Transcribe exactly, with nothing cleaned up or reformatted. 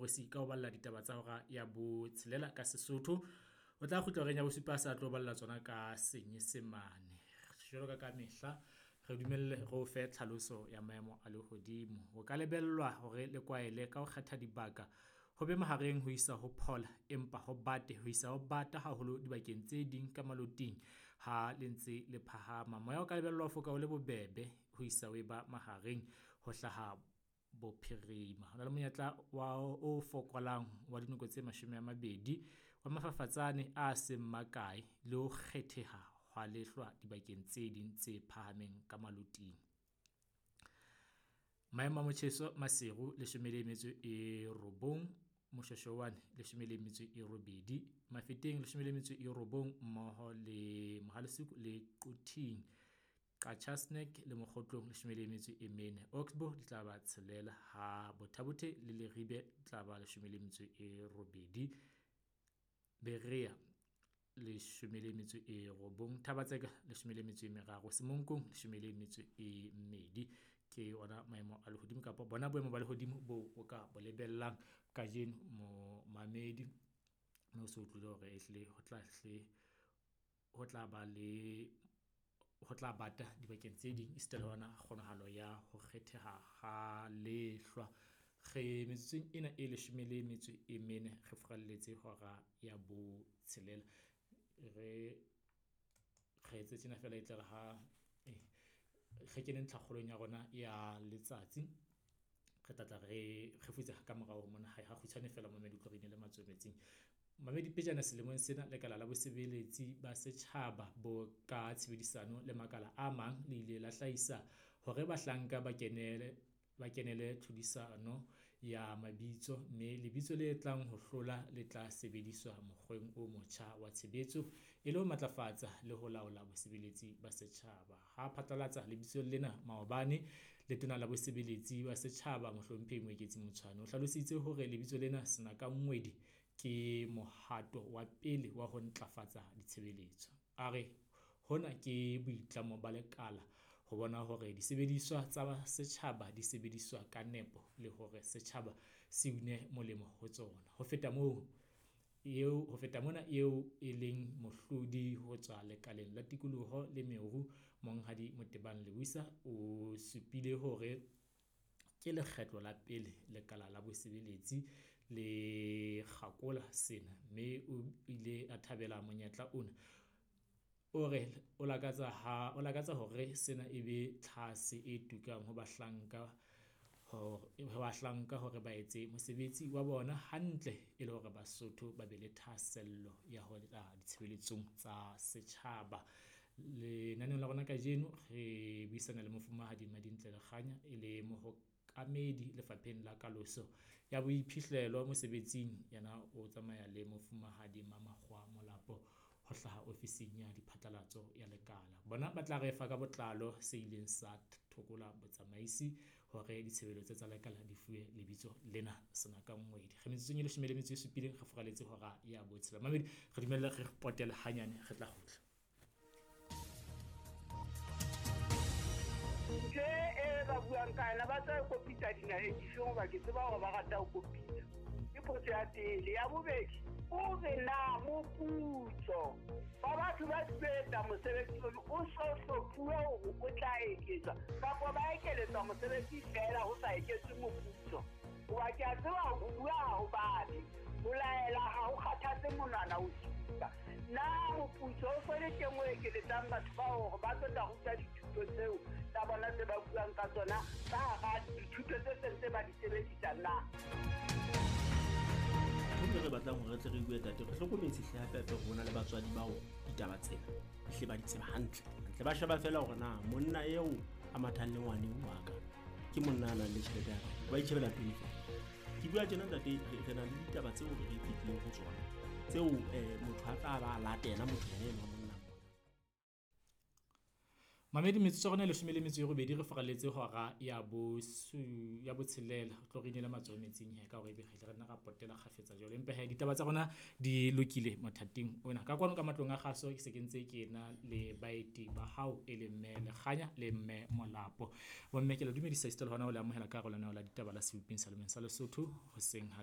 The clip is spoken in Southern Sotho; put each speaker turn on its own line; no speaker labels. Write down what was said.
Serosi ka ho balla ditaba tsa hora ya botshelela ka Sesotho. O tla kgutla oreng ya bosupa sa tlo balla tsona ka Senyesemane. Jwalo ka ka mehla re dumelle re o fe tlhaloso ya maemo a lehodimo. Ho ka lebellwa hore le kwaele ka ho kgetha dibaka ho be mahareng ho isa ho phola empa ho bate ho isa ho bata haholo dibakeng tse ding ka maloting ha le ntse le phahama. Moya o ka lebellwa ho foka o le bobebe ho isa o eba mahareng ho hlaha bophirima. Ho na le monyetla wa o fokolang wa dinoko tse mashome a mabedi wa mafafatsane a seng makae le ho kgetheha hwa lehlwa dibakeng tse ding tse phahameng ka maloting. Maemo a motjheso Maseru leshome le metso e robong, Moshoshowane leshome le metso e robedi, Mafeteng leshome le metso e robong mmoho le Mohalesuku le Quting, Kachasnek le Mokgotlong leshome le metso e mene, Oxbow di tla ba tshelela ha Bothabothe le Leribe di tla ba leshome le metso e robedi, Berea leshome le metso e robong, Thabatseka leshome le metso e meraro, Semonkong leshome le metso e mmedi. Ke ona maemo a lehodimo kapa bona boemo ba lehodimo bo o ka bo lebellang kajeno mo mamedi mme so utlwile hore ehle ho tla hle ho tla ba le ho tla bata dibakeng tse ding istel hona kgonahalo ya ho kgetheha ha lehlwa. Re metsotsong ena e leshome le metso e mene re furalletse hora ya botshelela re re etse tsena fela e tla ha eh re kene ntlhakgolong ya rona ya letsatsi re tlatla re re futsa ka morao mona ha ha kgutshwane fela mo medutloring le matswemetsing mamedi pejana selemong sena lekala la bosebeletsi ba setjhaba bo ka tshebedisano le makala a mang le ile la hlahisa hore bahlanka ba kenele ba kenele tlhodisano ya mabitso mme lebitso le tlang ho hlola le tla sebediswa mokgweng o motjha wa tshebetso e le ho matlafatsa le ho laola bosebeletsi ba setjhaba. Ha phatlalatsa lebitso lena maobane letona la bosebeletsi ba setjhaba Mohlomphehi Moeketsi Motshwane o hlalositse hore lebitso lena sena ka ngwedi ke mohato wa pele wa ho ntlafatsa ditshebeletso. A re hona ke boitlamo ba lekala ho bona hore disebediswa tsa setjhaba di sebediswa ka nepo le hore setjhaba se une molemo ho tsona. Ho feta moo eo ho feta mona eo e leng mohlodi ho tswa lekaleng la tikoloho le meru Monghadi Motebang Lewisa o supile hore ke lekgetlo la pele lekala la bosebeletsi le kgakola sena mme o ile a thabela monyetla ona o re o lakatsa ha o lakatsa hore sena e be tlhase e tukang ho bahlanka ho bahlanka hore ba etse mosebetsi wa bona hantle e le hore Basotho ba be le thahasello ya ho la ditshebeletsong tsa setjhaba. Lenaneng la rona kajeno re buisana le Mofumahadi Madintle Lekganya e le mohokamedi lefapheng la kaloso ya boiphihlelo mosebetsing yana o tsamaya le Mofumahadi Mamakgwa Molapo ho hlaha ofising ya diphatlalatso ya lekala. Bona ba tla re fa ka botlalo se ileng sa thokola botsamaisi hore ditshebeletso tsa lekala di fuwe lebitso lena sena ka ngwedi. Re metsotsong e leshome le metso e supileng re furalletse hora ya botshelela. Mamedi re dumelle re potele hanyane re tla kgutla.
Ke e ba buang kana ba tsa kopisa dinaheng difeng ba ke tseba hore ba rata ho kopisa. Ke potso ya pele. Ya bobedi o re na moputso ba batho ba sebetsa mosebetsi o so hlophuwe hore o tla eketswa kapa ba ekeletswa mosebetsi fela ho sa eketswe moputso. Wa ke a tseba ho bua ho bane ho laela ha ho kgathatse monwana o supa na moputso o fele teng o ekeletsang batho ba hore ba tlo tla ruta dithuto tseo tsa bona tse ba buang ka tsona ka hara dithuto tse sentse ba di sebedisa na.
Re batlang hore re tle re bue tate re hlokometse hle hape hape ho na le batswadi bao ditaba tsena hle ba di tseba hantle hantle ba sheba fela hore na monna eo a mathang le ngwane wa ka ke monna a nang le tjhelete ya ba itjhebela pele fela. Ke bua tjena tate re na le ditaba tseo re di fitlileng ho tsona tseo motho a tla ba latela motho ya ena monna.
Mamedi metsotso rona leshome le metso e robedi re faralletse hora ya bo ya botshelela tlo re inela matswemetsing he ka hore be re rena ra potela khafetsa jole empa he ditaba tsa rona di lokile mothating ona ka kwano ka matlong a kgaso ke se ke ntse ke na le baeti ba hao e le mme Lekganya le mme Molapo bo mme ke la dumedisa istel hona o le amohela ka rolana la ditaba la Seboping sa Lemeng sa Lesotho ho seng